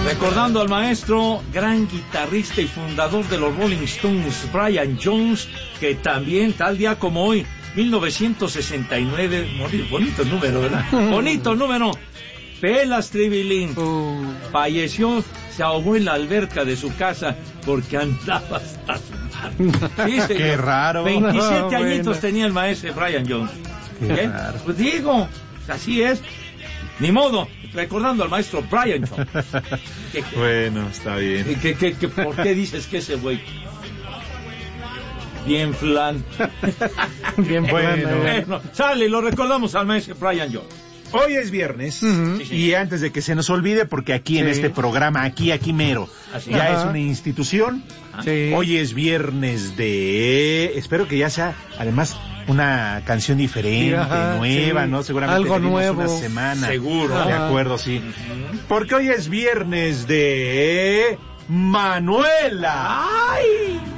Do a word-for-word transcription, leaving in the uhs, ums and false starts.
Recordando al maestro, gran guitarrista y fundador de los Rolling Stones, Brian Jones, que también, tal día como hoy, mil novecientos sesenta y nueve, bonito número, ¿verdad? Bonito número. Pelas Tribilín uh. falleció, se ahogó en la alberca de su casa porque andaba hasta su sí, Qué raro. veintisiete no, añitos bueno. tenía el maestro Brian Jones. Qué ¿Eh? raro. Pues digo, así es. Ni modo, recordando al maestro Brian Jones. ¿Qué, qué, bueno, está bien. ¿qué, qué, qué, ¿Por qué dices que ese güey? Bien flan. Bien bueno. bueno. Sale, lo recordamos al maestro Brian Jones. Hoy es viernes, uh-huh. sí, sí. y antes de que se nos olvide, porque aquí sí. en este programa, aquí, aquí mero, Así. ya Ajá. es una institución, sí. hoy es viernes de... Espero que ya sea, además, una canción diferente, Ajá, nueva, sí. ¿no? Seguramente algo nuevo. una semana. Seguro. De acuerdo, sí. Uh-huh. Porque hoy es viernes de... Manuela. ¡Ay!